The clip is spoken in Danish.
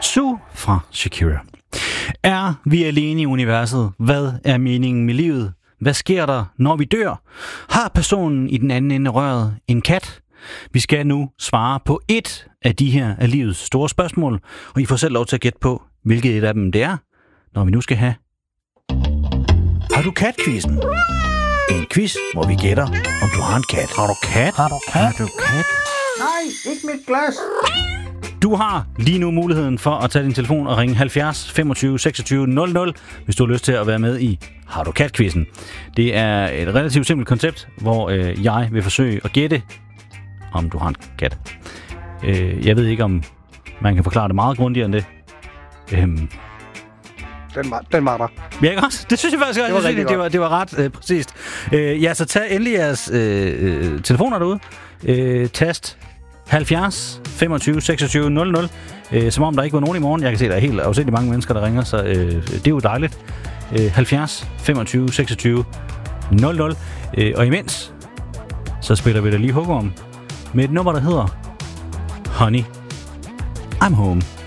Sue fra Shakira. Er vi alene i universet? Hvad er meningen med livet? Hvad sker der, når vi dør? Har personen i den anden ende af røret en kat? Vi skal nu svare på et af de her af livets store spørgsmål, og I får selv lov til at gætte på, hvilket et af dem det er, når vi nu skal have Har du kat-quizzen? En quiz, hvor vi gætter, om du har en kat. Har du kat? Har du kat? Har du kat? Nej, ikke mit glas. Du har lige nu muligheden for at tage din telefon og ringe 70 25 26 00, hvis du har lyst til at være med i Har du kat-quizzen. Det er et relativt simpelt koncept, hvor jeg vil forsøge at gætte, om du har en kat. Jeg ved ikke, om man kan forklare det meget grundigere end det. Den var der. Ja, ikke også? Det synes jeg faktisk også. Det var ret præcist. Ja, så tag endelig jeres telefoner derude. Tast 70 25 26 00. Som om der ikke var nogen i morgen. Jeg kan se, at der er helt afsindigt mange mennesker, der ringer, så det er jo dejligt. 70 25 26 00. Og imens, så spiller vi da lige hugorm med et nummer, der hedder Honey, I'm Home.